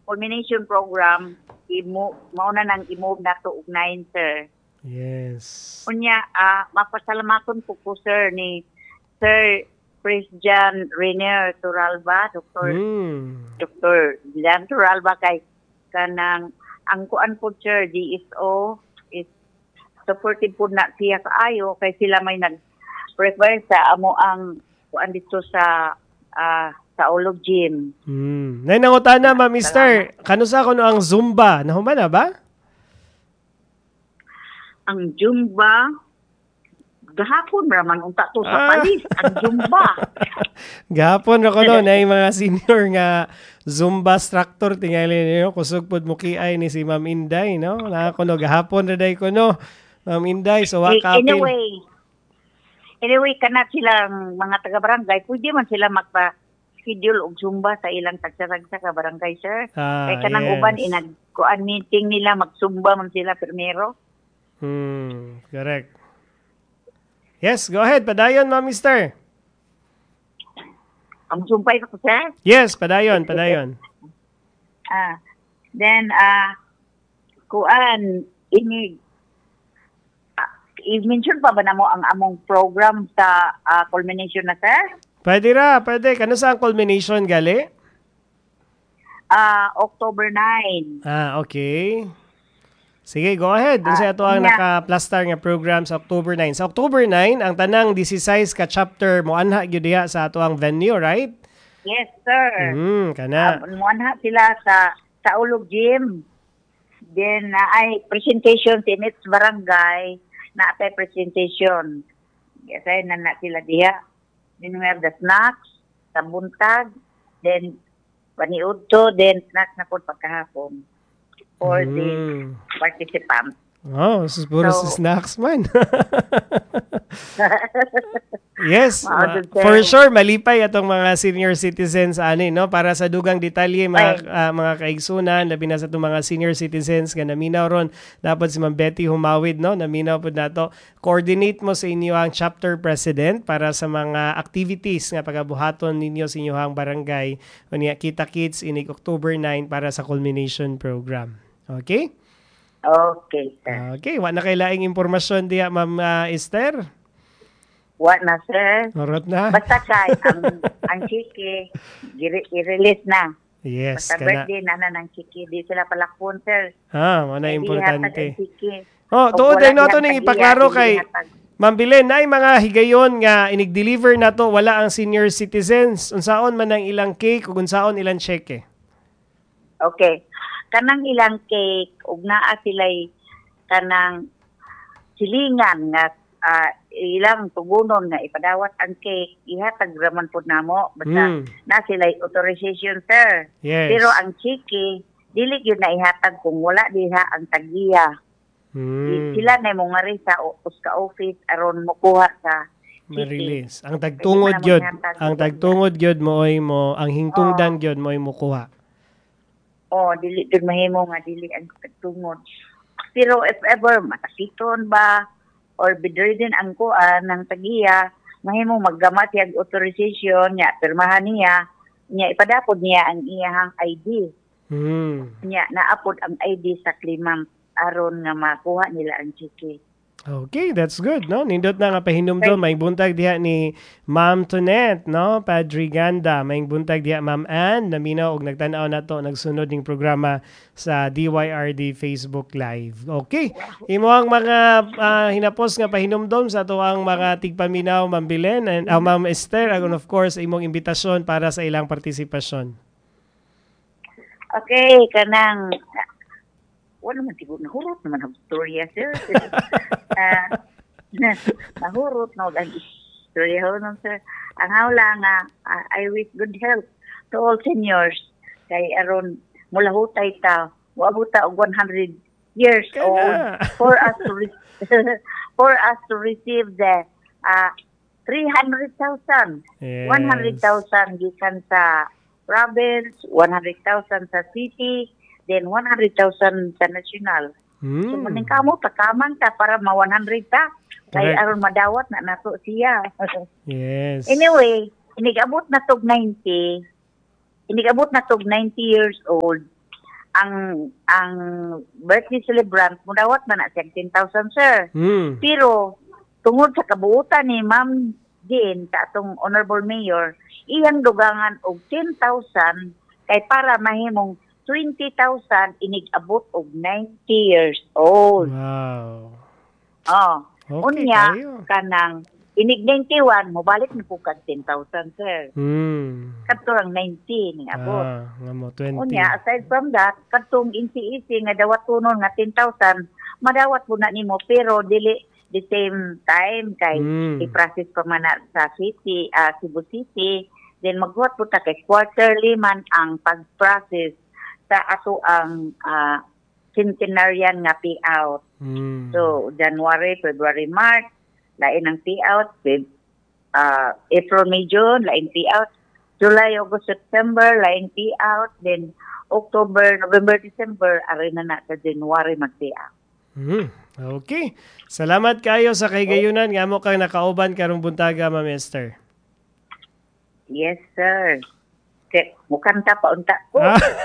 culmination program, mauna nang i-move na to og 9, sir. Yes. Unya, mapasalamaton po sir ni Sir Christian Renier Turalba, Dr. Jan Turalba kay kanang ang kuan po sir, DSO is supportive po na siya kaayo kay sila may nag-prefer sa amo ang kuan dito sa Ulog Gym. Nay nangutana ma Mister, kanusa kuno ang Zumba? Nahuman na ba? Ang Zumba, gahapon raman unta to sa palis, ang Zumba. Gahapon ra kuno na mga senior nga Zumba instructor tingali niyo kusog pod mo kiay ni si Ma'am Inday, no? Na kuno gahapon ra day kuno. Ma'am Inday, so wakapil. Anyway, kana silang mga taga-barangay, pwede man sila magpa-schedule og Zumba sa ilang tagsa-tagsa ka barangay, sir. Kaya kanang uban, inag-kuan meeting nila, mag-Zumba man sila primero. Correct. Yes, go ahead. Padayon, Ma'am Mister. Ang Zumba ito, sir? Yes, padayon. Then, kuan, i-mention pa ba na mo ang among program sa culmination na, sir? Pwede. Kano sa ang culmination, gali? October 9. Okay. Sige, go ahead. Dun sa ito ang naka-plaster nga program sa October 9. Sa October 9, ang tanang 16 ka chapter mo anha gyud diha sa ato ang venue, right? Yes, sir. Kana. Mo anha sila sa Ulog Gym. Then ay presentation in its barangay na atay presentation. Yes, ay na sila diha. Then we have the snacks, sa buntag, then paniudto, then snacks na po pagkahapon for the participants. Oh, this is puro snacks man. Yes, for sure malipay atong mga senior citizens ani no para sa dugang detalye mga kaigsunan labi na sa itong mga senior citizens nga naminaw ron dapat si Ma'am Betty Humawid no naminaw pud nato coordinate mo sa inyo ang chapter president para sa mga activities nga pagabuhaton ninyo sa inyong barangay unya kita kits inig October 9 para sa culmination program. Okay? Okay, sir. Okay, wa na kay laing impormasyon diha Ma'am Esther? Wa na, sir. Marot na. Basta kay ang chiki i-release na. Yes, basta birthday na ng chiki, di sila palakpon, sir. Mo na importante. Tuod din nato ning ipaklaro kay Ma'am Bilen, ay mga higayon nga inig-deliver na to wala ang senior citizens. Unsaon man ang ilang cake ug unsaon ilang cheque? Okay. Kanang ilang cake ug naa sila'y kanang silingan nga ilang tugunon nga ipadawat ang cake ihatag raman pud namo basta na sila'y authorization, sir. Yes. Pero ang chiki dili gyud na ihatag kung wala diha ang tagiya. Sila na mo ngari sa office aron mokuha sa ma-release. Ang tagtungod gyud mooy mo ang hingtungdan gyud mooy mokuha. Dili dun mahimo nga dili ang tungod. Pero if ever matakiton ba or bedridden ang kuan ng tagiya, mahimo maggamat yung authorization niya, pirmahan niya ipadapod niya ang iyang ID. Niya naapod ang ID sa claimant aron nga makuha nila ang chiki. Okay, that's good, no? Nindot na nga pahinumdom, may buntag diha ni Ma'am Tonette, no? Padre Ganda, may buntag diha Ma'am Ann, naminaw og nagtan-aw nato nagsunod ning programa sa DYRD Facebook Live. Okay. Imo ang mga hinapos nga pahinumdom sa ato ang mga tigpaminaw Ma'am Bilen and Ma'am Esther, and of course imong imbitasyon para sa ilang partisipasyon. Okay, kanang wala man siguro nahurot naman ang istorya, sir. Nahurot na ang istorya ho nun, sir. Ang hawla nga, I wish good health to all seniors. Kay aron mula hutay ta, wabuta og 100 years old for us to receive the 300,000. Yes. 100,000 gikan sa province, 100,000 sa city, then 100,000 sa national. So maning kamo takamang ta para ma 100 ta. Kay aron madawat na nato siya. Yes. Anyway, inigabot na tog 90 years old. ang birthday celebrant mudawat man na siyang 10,000 sir. Pero tungod sa kabuutan ni Ma'am Jean sa atong honorable mayor, iyang dugangan og 10,000 kay para mahimong 20,000 inig-abot og 90 years old. Wow. Okay, unya kanang inig 91 mobalik ni po kag 10,000 sir. Kadto lang 90 ning abot. Ngamo 20. Unya aside from that, kadtong insi-isi nga dawat tunon nga 10,000, madawat po na nimo pero dili the same time kay i-process pa man na sa city, Cebu City, then magbuhat po ta kay quarterly man ang pag-process sa ato ang centenarian nga payout. So January, February, March lain ang payout, April, May, June lain payout, July, August, September lain payout, then October, November, December ari na sa January mag-payout. Okay. Salamat kayo sa kaygayunan nga mo kang nakauban karong buntaga, Ma'am Esther. Yes, sir. Mukanta pa unta ko.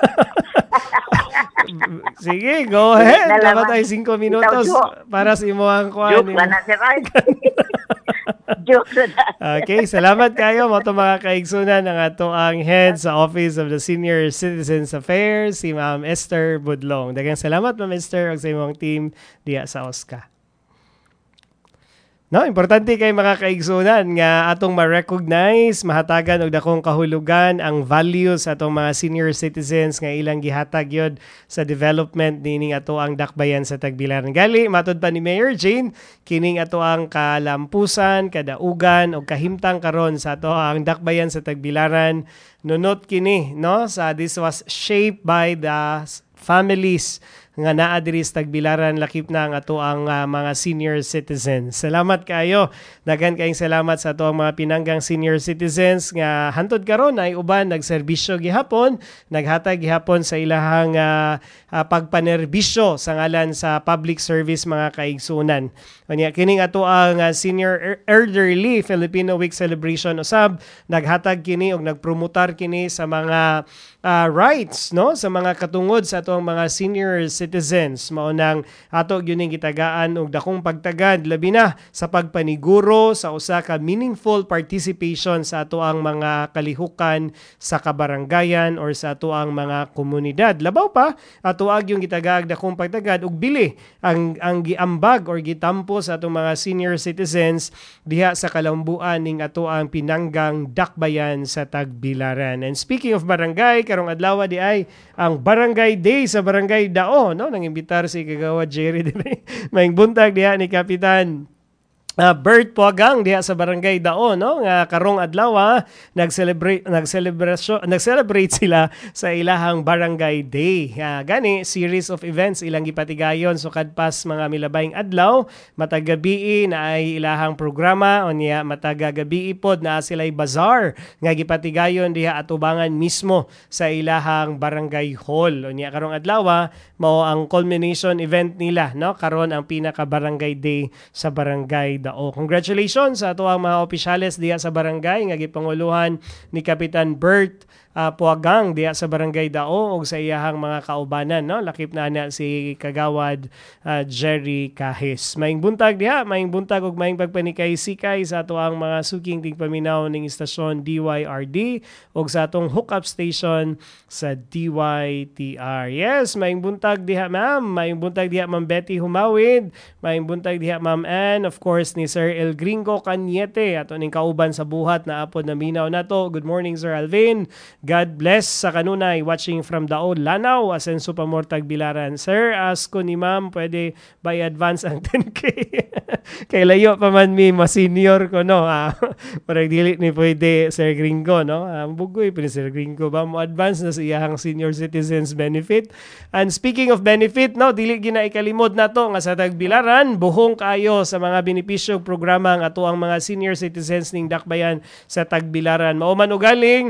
Sige, go ahead. Dapat ay 5 minutos para sa imuhang kuha. Joke na sir. Joke na. Okay, salamat kayo. Mo mga kaigsunan ng ato ang head sa Office of the Senior Citizens Affairs, si Ma'am Esther Budlong. Daghang salamat, Ma'am Esther, ug sa imong team diya sa OSCA. No, importante kay mga kaigsunan nga atong ma-recognize, mahatagan og dakong kahulugan ang values atong mga senior citizens nga ilang gihatag yod sa development nining ato ang dakbayan sa Tagbilaran. Gali matud pa ni Mayor Jane, kining ato ang kalampusan, kadaugan o kahimtang karon sa ato ang dakbayan sa Tagbilaran. Nunot kini, no? This was shaped by the families nga naa diri sa Tagbilaran, lakip na ang ato ang mga senior citizens. Salamat kayo. Daghan kayong salamat sa ato ang mga pinanggang senior citizens nga hantod karon ay uban nagserbisyo gihapon, naghatag gihapon sa ilahang pagpanerbisyo sa ngalan sa public service mga kaigsunan. Unya kining ato ang Senior Elderly Filipino Week celebration usab naghatag kini og nagpromotar kini sa mga rights, no, sa mga katungod sa ato ang mga senior citizens. Maunang ato gyuning gitagaan og dakong pagtagad labi na sa pagpaniguro sa usa ka meaningful participation sa ato ang mga kalihukan sa kabarangayan or sa ato ang mga komunidad. Labaw pa ato yung gitagaag dakong pagtagad og bili ang giambag or gitampo sa ato mga senior citizens diha sa kalambuan ning ato ang pinanggang dakbayan sa Tagbilaran. And speaking of barangay, karong adlaw di ay ang Barangay Day sa Barangay Dao, no? Nang-imbitar si Kagawad Jerry din. Maing buntag diha ni Kapitan Bert Puagang diha sa Barangay Dao, no? Nga karong adlaw nag-celebrate sila sa ilahang Barangay Day. Gani series of events ilang gipatigayon so kadpas mga milabayng adlaw, matag gabi na ay ilahang programa unya matag gabi pod na sila'y bazaar nga gipatigayon diha atubangan mismo sa ilahang Barangay Hall. Unya karong adlaw mao ang culmination event nila, no? Karon ang pinaka Barangay Day sa Barangay Dao. Congratulations sa ato ang mga opisyales diya sa barangay nga gipanguluhan ni Kapitan Bert Puagang diya sa Barangay Dao ug sa iyahang mga kaubanan, no? Lakip na si Kagawad Jerry Kahis. Maing buntag diha, maing buntag ug maing pagpanikay-sikay sa ato ang mga suking tigpaminaw ning istasyon DYRD ug sa atong hookup station sa DYTR. Yes, maing buntag diha ma'am, maing buntag diha Ma'am Betty Humawid, maing buntag diha Ma'am Ann, of course ni Sir El Gringo Cañete, ato ning kauban sa buhat na apod na minaw nato. Good morning Sir Alvin. God bless sa kanunay watching from Dao, Lanao, Asenso Pamor, Tagbilaran. Sir, ask ko ni ma'am, pwede by advance ang 10K? Kay layo pa man mi, ma-senior ko, no? Parang dili ni pwede Sir Gringo, no? Bugoy pa ni Sir Gringo ba? Mo advance na sa iyahang senior citizens benefit. And speaking of benefit, no? Dili gina ikalimod na to nga sa Tagbilaran, buhong kayo sa mga benepisyo programa ang ato ang mga senior citizens ning dakbayan sa Tagbilaran. Mauman ugaling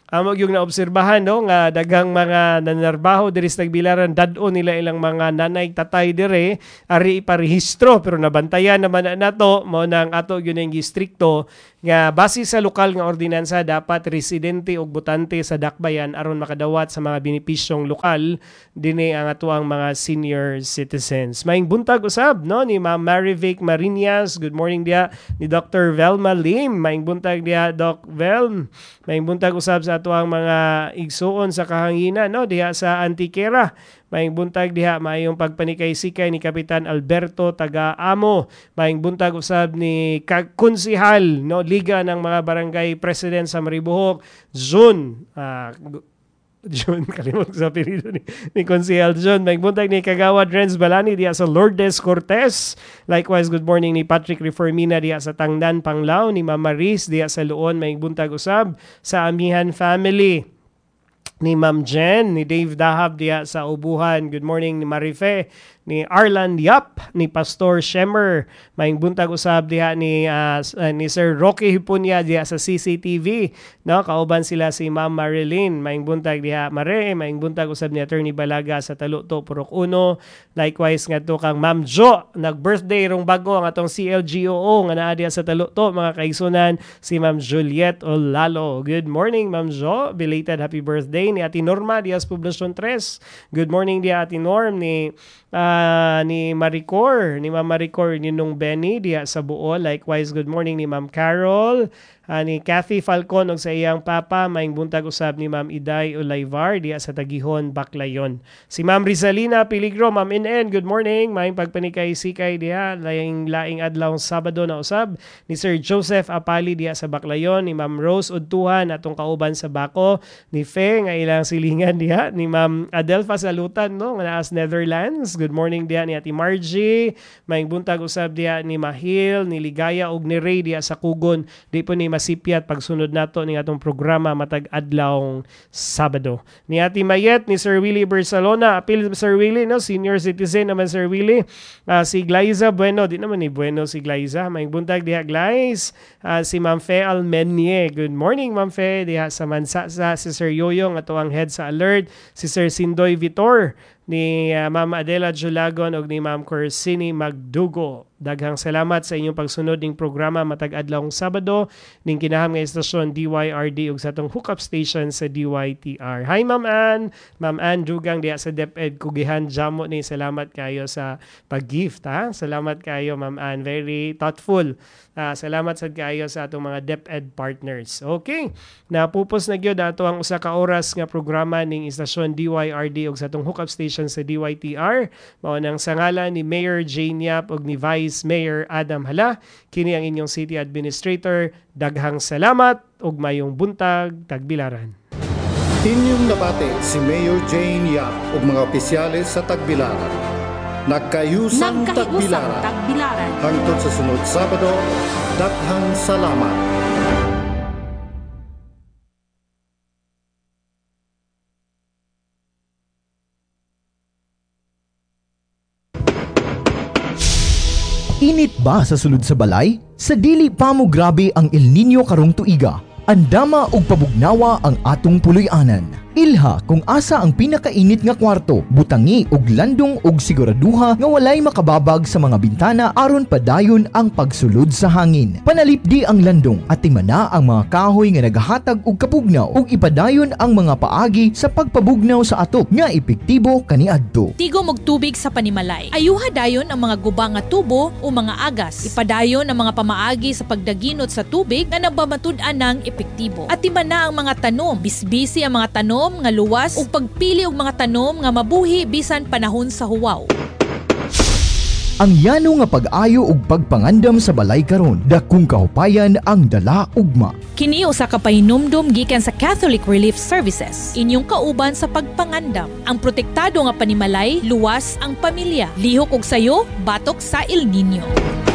amo yung naobserbahan no nga daghang mga nanarbaho diri sa Tagbilaran dad-o nila ilang mga nanay tatay dire ari iparehistro pero nabantayan naman nato mo nang ato gyud ang gistrikto nga base sa lokal nga ordinansa dapat residente ug botante sa dakbayan aron makadawat sa mga benepisyong lokal dinhi ang atuang mga senior citizens. Maing buntag usab no ni Ma'am Marivic Marinas, good morning dia ni Dr. Velma Lim, maing buntag dia Doc Vel, maing buntag usab sa atuang mga igsuon sa kahanginan no diha sa Antiquera. Maing buntag diha maayong pagpanikay-sikay ni Kapitan Alberto Taga-Amo. Maing buntag usab ni konsehal no Liga ng mga Barangay President sa Maribohok, June kalimot sa apelido ni Konsehal John. Maing buntag ni Kagawad Renz Balani diya sa Lourdes Cortez. Likewise, good morning ni Patrick Reformina diya sa Tangdan, Panglao, ni Mama Riz diya sa Luon. Maing buntag usab sa Amihan family ni Ma'am Jen, ni Dave Dahab diya sa Ubuhan. Good morning ni Marife, ni Arlan Yap, ni Pastor Shemer. Maing buntag usab diha ni Sir Rocky Hipunya diha sa CCTV. No, kauban sila si Ma'am Marilyn. Maing buntag diha Mare, maing buntag usab ni Attorney Balaga sa Taluto Purok 1. Likewise ngadto kang Ma'am Jo, nag-birthday rong bago ang atong CLGOO nga naa diha sa Taluto mga kaigsunan, si Ma'am Juliet Olalo. Good morning Ma'am Jo, belated happy birthday ni Ati Norma diha sa Poblacion 3. Good morning diha Ati Norm ni Maricor, ni Ma'am Maricor ni Nung Benny diya sa Buol. Likewise, good morning ni Ma'am Carol, ni Kathy Falcon og sa iyang papa. Maing buntag usab ni Ma'am Iday Olayvar diya sa Tagihon, Baclayon. Si Ma'am Rizalina Piligro, Ma'am NN, good morning. Maing pagpanikay-sikay diya laing adlaw Sabado na usab ni Sir Joseph Apali diya sa Baclayon, ni Ma'am Rose Udtuhan atong kauban sa Bako, ni Fe nga ilang silingan diya, ni Ma'am Adelfa Salutan no nga naa sa Netherlands. Good morning diya ni Ati Margie. Maing buntag usab diya ni Mahil, ni Ligaya ug ni Ray diya sa Kugon. Di po ni masipyat pagsunod nato ning atong programa matag adlawng Sabado. Ni Ati Mayet, ni Sir Willie Bersalona, apil Sir Willie no, senior citizen naman Sir Willie. Si Glyza Bueno, di naman ni Bueno si Glyza. Maing buntag diha Glyz. Si Ma'am Fe Almenye. Good morning Ma'am Fe diha sa Mansasa. Si Sir Yoyong ato ang head sa alert. Si Sir Sindoy Vitor, ni Ma'am Adela Julagon ug ni Ma'am Corsini Magdugo. Daghang salamat sa inyong pagsunod ning programa matag adlawng Sabado ning kinaham nga istasyon DYRD ug sa atong hookup station sa DYTR. Hi Ma'am Ann. Ma'am Ann Dugang diya sa DepEd Kugihan Jamo ni. Salamat kayo sa pag-gift ha. Salamat kayo Ma'am Ann. Very thoughtful. Salamat sad kayo sa atong mga DepEd partners. Okay. Napupos na gyud ato ang usa ka oras nga programa ning istasyon DYRD ug sa atong hookup station sa DYTR. Mao nang sa ngalan ni Mayor Jane Yap ug ni Vice Mayor Adam Hala, kini ang inyong City Administrator. Daghang salamat ug mayong buntag Tagbilaran. Inyong nabati si Mayor Jane Yap ug mga opisyales sa Tagbilaran. Nagkayusang Tagbilaran. Hangtod sa sunod Sabado, daghang salamat. Init ba sa sulod sa balay? Sa dili pa mo grabe ang El Nino karong tuiga. Andama og pabugnawa ang atong puloy-anan. Ilha kung asa ang pinakainit nga kwarto, butangi og landong og siguraduha nga walay makababag sa mga bintana aron padayon ang pagsulod sa hangin. Panalipdi ang landong at timana ang mga kahoy nga nagahatag og kapugnaw ug ipadayon ang mga paagi sa pagpabugnaw sa atok nga epektibo kaniadto. Tigom og tubig sa panimalay. Ayuha dayon ang mga guba nga tubo o mga agas. Ipadayon ang mga pamaagi sa pagdaginot sa tubig nga nagpamatud-an ng epektibo. At timana ang mga tanom, bisbisi ang mga tanom nga luwas ug pagpili og mga tanom nga mabuhi bisan panahon sa huwaw. Ang yano nga pag-ayo ug pagpangandam sa balay karon, dakong kahupayan ang dala ugma. Kini usa ka pahinumdom gikan sa Catholic Relief Services. Inyong kauban sa pagpangandam. Ang protektado nga panimalay, luwas ang pamilya. Lihok og sayo, batok sa El Nino.